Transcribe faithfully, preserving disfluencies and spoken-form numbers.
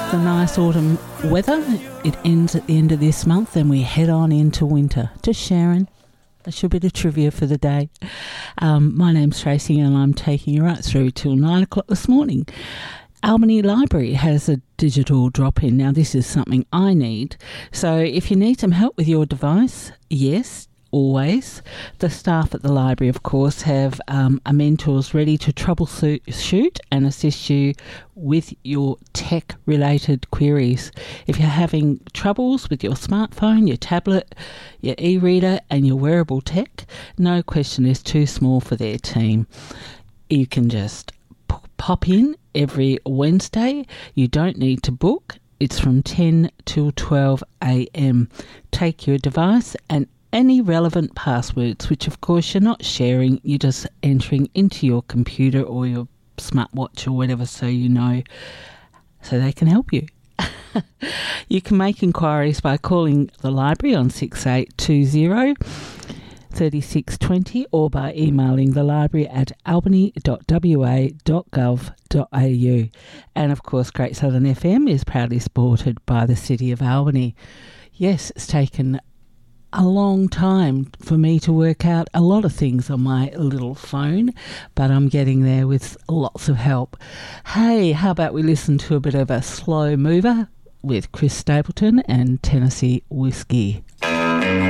The nice autumn weather, it ends at the end of this month and we head on into winter. Just Sharon, a little bit of trivia for the day. Um, my name's Tracy and I'm taking you right through till nine o'clock this morning. Albany Library has a digital drop-in. Now this is something I need. So if you need some help with your device, yes, always. The staff at the library, of course, have um, a mentors ready to troubleshoot and assist you with your tech-related queries. If you're having troubles with your smartphone, your tablet, your e-reader and your wearable tech, no question is too small for their team. You can just p- pop in every Wednesday. You don't need to book. It's from ten till twelve a.m. Take your device and any relevant passwords, which of course you're not sharing, you're just entering into your computer or your smartwatch or whatever, so you know, so they can help you. You can make inquiries by calling the library on six eight two zero, three six two zero or by emailing the library at albany dot w a dot gov dot a u. And of course Great Southern F M is proudly supported by the City of Albany. Yes, it's taken a long time for me to work out a lot of things on my little phone, but I'm getting there with lots of help. Hey, how about we listen to a bit of a slow mover with Chris Stapleton and Tennessee Whiskey.